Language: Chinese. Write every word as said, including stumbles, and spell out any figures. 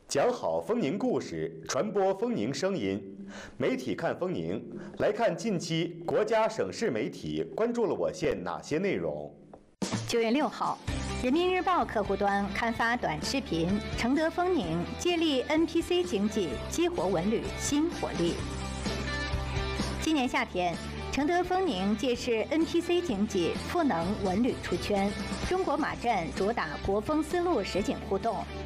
讲好丰宁故事，传播丰宁声音。媒体看丰宁，来看近期国家省市媒体关注了我县哪些内容。 九月六号，人民日报客户端刊发短视频《承德丰宁借力 N P C 经济，激活文旅新活力》。今年夏天，承德丰宁借势 N P C 经济赋能文旅出圈，中国马站主打国风丝路实景互动，